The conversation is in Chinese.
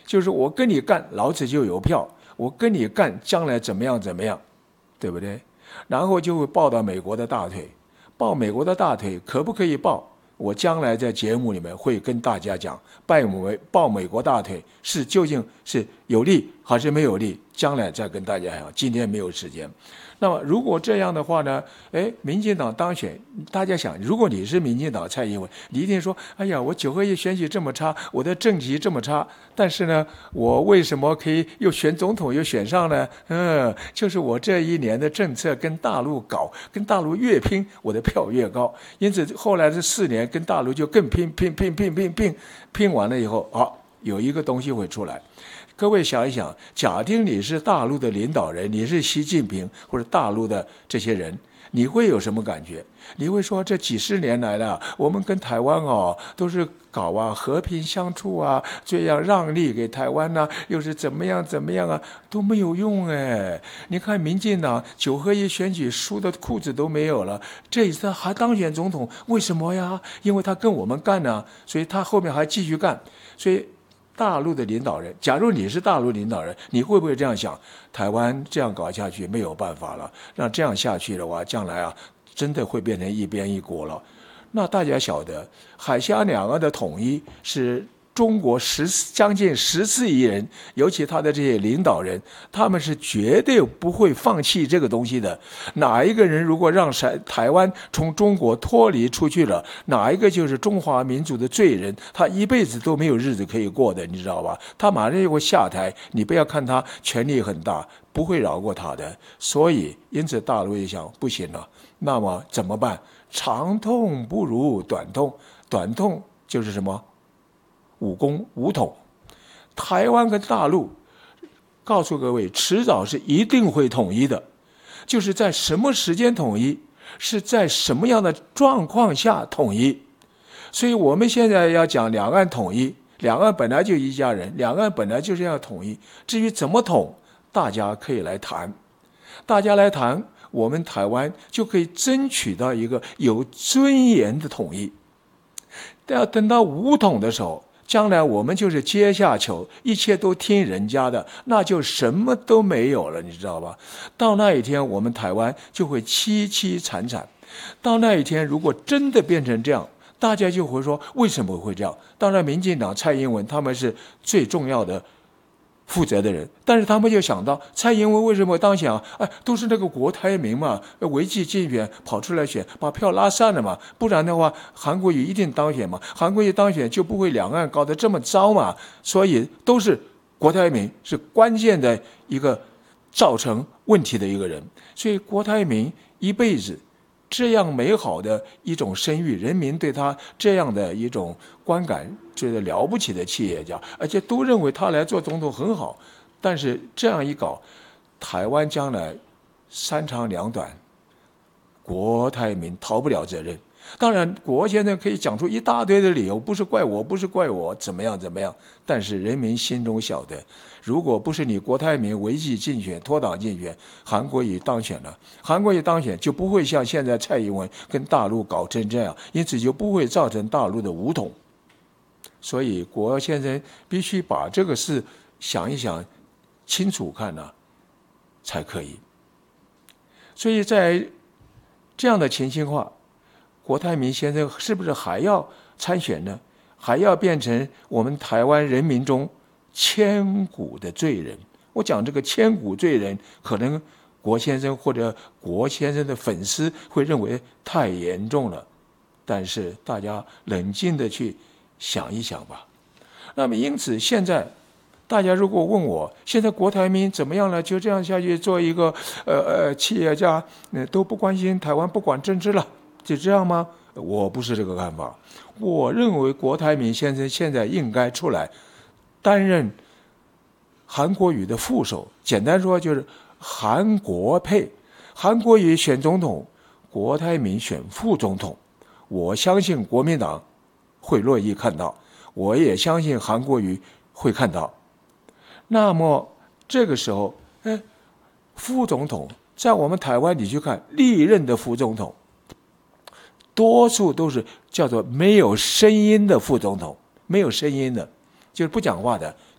就是我跟你干，老子就有票；我跟你干，将来怎么样怎么样，对不对？然后就会抱到美国的大腿，抱美国的大腿可不可以抱？我将来在节目里面会跟大家讲，抱美国大腿究竟是有利还是没有利，将来再跟大家讲，今天没有时间。那么如果这样的话呢，民进党当选，大家想，如果你是民进党蔡英文，你一定说，哎呀，我9合1选举这么差，我的政绩这么差，但是呢，我为什么可以又选总统又选上呢？就是我这一年的政策跟大陆搞，跟大陆越拼，我的票越高。因此后来这4年跟大陆就更拼完了以后，有一个东西会出来。各位想一想，假定你是大陆的领导人，你是习近平或者大陆的这些人，你会有什么感觉？你会说这几十年来了，我们跟台湾都是搞和平相处啊，这样让利给台湾啊，又是怎么样啊，都没有用哎。你看民进党9合1选举输的裤子都没有了，这一次还当选总统，为什么呀？因为他跟我们干呢，所以他后面还继续干，所以。大陆的领导人，假如你是大陆领导人，你会不会这样想？台湾这样搞下去没有办法了，让这样下去的话，将来真的会变成一边一国了。那大家晓得，海峡两岸的统一是中国将近14亿人，尤其他的这些领导人，他们是绝对不会放弃这个东西的。哪一个人如果让台湾从中国脱离出去了，哪一个就是中华民族的罪人，他一辈子都没有日子可以过的，你知道吧？他马上就会下台，你不要看他权力很大，不会饶过他的。所以因此大陆一想，不行了，那么怎么办？长痛不如短痛，短痛就是什么？武统。台湾跟大陆告诉各位，迟早是一定会统一的，就是在什么时间统一，是在什么样的状况下统一。所以我们现在要讲两岸统一，两岸本来就一家人，两岸本来就是要统一，至于怎么统，大家可以来谈，大家来谈，我们台湾就可以争取到一个有尊严的统一。但要等到武统的时候，将来我们就是阶下囚，一切都听人家的，那就什么都没有了，你知道吧？到那一天，我们台湾就会凄凄惨惨。到那一天，如果真的变成这样，大家就会说为什么会这样？当然，民进党蔡英文他们是最重要的负责的人，但是他们就想到蔡英文为什么当选都是那个郭台铭嘛，违纪竞选跑出来选，把票拉散了嘛，不然的话韩国瑜一定当选嘛，韩国瑜当选就不会两岸搞得这么糟嘛，所以都是郭台铭是关键的一个造成问题的一个人，所以郭台铭一辈子这样美好的一种声誉，人民对他这样的一种观感，觉得了不起的企业家，而且都认为他来做总统很好。但是这样一搞，台湾将来3长2短，郭台铭逃不了责任。当然，郭先生可以讲出一大堆的理由，不是怪我，怎么样。但是人民心中晓得，如果不是你郭台铭违纪竞选、脱党竞选，韩国瑜当选了，韩国瑜当选就不会像现在蔡英文跟大陆搞成这样，因此就不会造成大陆的武统。所以郭先生必须把这个事想一想清楚看才可以。所以在这样的情形下，郭台铭先生是不是还要参选呢？还要变成我们台湾人民中千古的罪人？我讲这个千古罪人，可能郭先生或者郭先生的粉丝会认为太严重了，但是大家冷静的去想一想吧。那么因此现在大家如果问我现在郭台铭怎么样了，就这样下去做一个企业家，都不关心台湾，不管政治了，就这样吗？我不是这个看法。我认为郭台铭先生现在应该出来担任韩国瑜的副手，简单说就是韩国配，韩国瑜选总统，郭台铭选副总统。我相信国民党会乐意看到，我也相信韩国瑜会看到。那么这个时候副总统在我们台湾你去看历任的副总统，多数都是叫做没有声音的副总统，没有声音的，就是不讲话的，